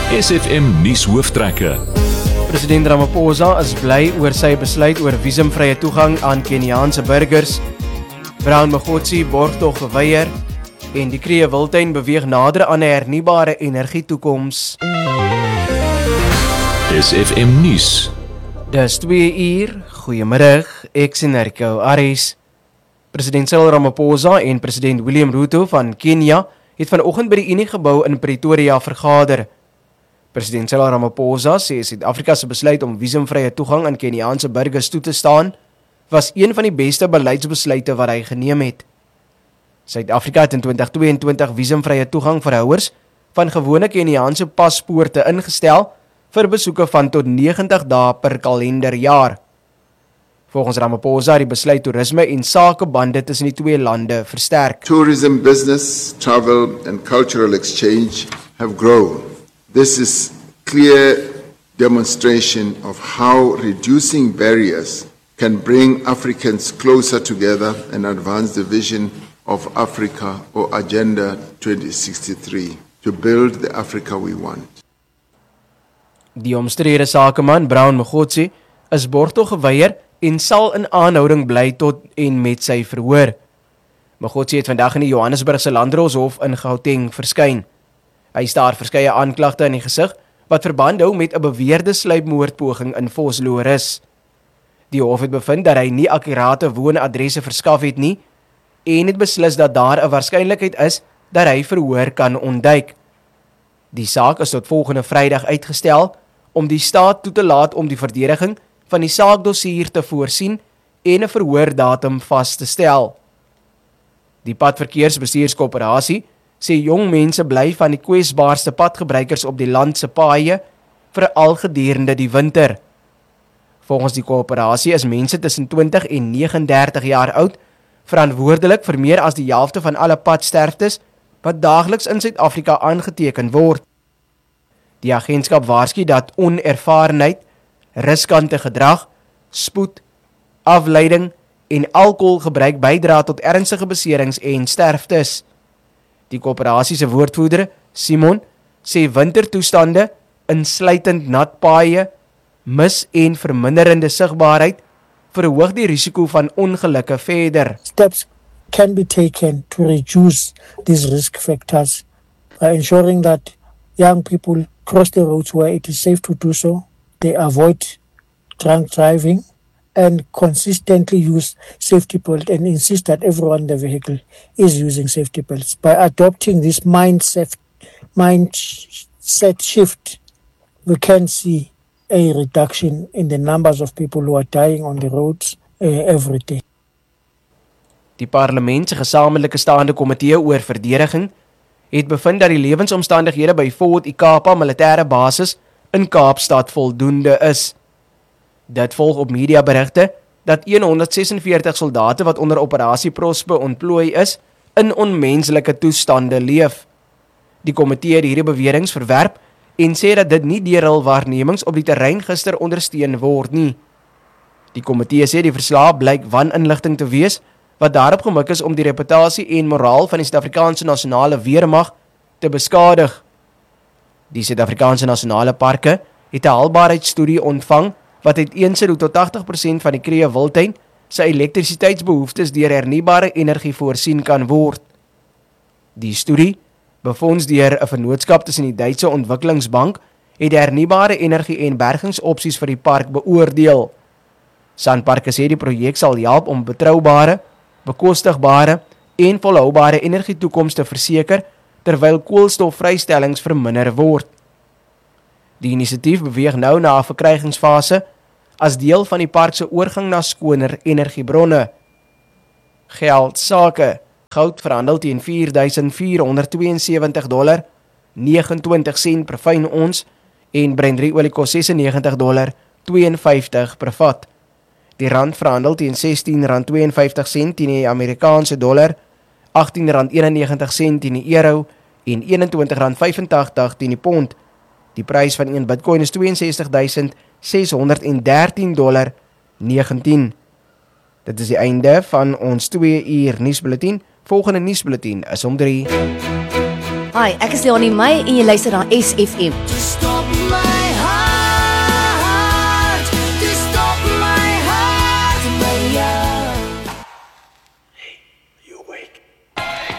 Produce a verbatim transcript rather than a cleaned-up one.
S F M nuus hooftrekke. President Ramaphosa is bly oor sy besluit oor visumvrye toegang aan Keniaanse burgers. Brown Mogotsi borg tog geweier en die Kruger Wildtuin beweeg nader aan 'n hernubare energietoekoms. S F M nuus. Dis twee uur. Goeiemiddag. Ek is Rico Aris. President Cyril Ramaphosa en president William Ruto van Kenia het vanoggend by die Uniegebou in Pretoria vergader. President Cyril Ramaphosa sê Suid-Afrika se besluit om visumvrye toegang aan Keniaanse burgers toe te staan, was een van die beste beleidsbesluite wat hy geneem het. Suid-Afrika het in twintig tweeëntwintig visumvrye toegang vir houers van gewone Keniaanse paspoorte ingestel vir besoeke van tot negentig dae per kalenderjaar. Volgens Ramaphosa het die besluit toerisme en sakebande tussen die twee lande versterk. Tourism, business, travel and cultural exchange have grown. This is clear demonstration of how reducing barriers can bring Africans closer together and advance the vision of Africa or Agenda twenty sixty-three to build the Africa we want. Die omstrede sakeman Brown Mogotsi is borg tog geweier en sal in aanhouding bly tot en met sy verhoor. Mogotsi het vandag in die Johannesburgse Landdroshof in Gauteng verskyn. Hy staar verskeie aanklagte in die gesig wat verband hou met 'n beweerde sluipmoordpoging in Vosloorus. Die hof het bevind dat hy nie akkurate woonadresse verskaf het nie en het beslis dat daar 'n waarskynlikheid is dat hy verhoor kan ontduik. Die saak is tot volgende Vrydag uitgestel om die staat toe te laat om die verdediging van die saakdossier te voorsien en 'n verhoordatum vas te stel. Die Padverkeersbestuurskoöperasie sê jong mense bly van die kwesbaarste padgebruikers op die land se paaie, veral gedurende die winter. Volgens die koöperasie is mense tussen twintig en negenendertig jaar oud verantwoordelik vir meer as die helfte van alle padsterftes wat daagliks in Suid-Afrika aangeteken word. Die agentskap waarsku dat onervarenheid, riskante gedrag, spoed, afleiding en alkoholgebruik bydra tot ernstige beserings en sterftes. Die koöperasie se woordvoerder, Simon, sê wintertoestande, insluitend nat paaie, mis- en verminderende sigbaarheid, verhoog die risiko van ongelukke verder. Steps can be taken to reduce these risk factors by ensuring that young people cross the roads where it is safe to do so, they avoid drunk driving, and consistently use safety belt and insist that everyone in the vehicle is using safety belts. By adopting this mindset, mindset shift, we can see a reduction in the numbers of people who are dying on the roads uh, every day. Die parlement se gesamentlike staande komitee oor verdediging het bevind dat die lewensomstandighede by Fort Ikapa militêre basis in Kaapstad voldoende is. Dit volg op mediaberigte dat honderd sesenveertig soldate wat onder operasie Prosper ontplooi is, in onmenslike toestande leef. Die komitee het hierdie beweringe verwerp en sê dat dit nie deur hul waarnemings op die terrein gister ondersteun word nie. Die komitee sê die verslag blyk waninligting te wees wat daarop gemik is om die reputasie en moraal van die Suid-Afrikaanse nasionale weermag te beskadig. Die Suid-Afrikaanse nasionale parke het 'n haalbaarheidsstudie ontvang wat uiteensit hoe tot tagtig persent van die Kruger Wildtuin sy elektrisiteitsbehoeftes deur hernubare energie voorsien kan word. Die studie, befonds deur 'n vennootskap tussen die Duitse Ontwikkelingsbank, het hernubare energie en bergingsopsies vir die park beoordeel. Sanparks sê die projek sal help om betroubare, bekostigbare en volhoubare energietoekoms te verseker terwyl koolstofvrystellings verminder word. Die inisiatief beweeg nou na 'n verkrygingsfase as deel van die park se oorgang na skoner energiebronne. Geld sake. Goud verhandel teen vier duisend vier honderd tweeënsewentig dollar, negenentwintig sent per fyn ons en Brent olie kos ses en negentig dollar, tweeënvyftig per vat. Die rand verhandel teen sestien rand tweeënvyftig sent teen die Amerikaanse dollar, agttien rand eenennegentig sent teen die euro en eenentwintig rand vyfentagtig teen die pond. Die prys van een Bitcoin is ses twee ses duisend ses honderd dertien dollar negentien. Dit is die einde van ons twee uur nuusbulletin. Volgende nuusbulletin is om drie. Hi, ek is Leonie May en jy luister na S F M.